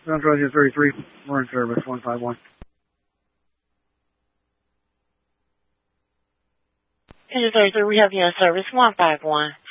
Central 33, we're in service, 151. Engine 33, we have you in service, 151.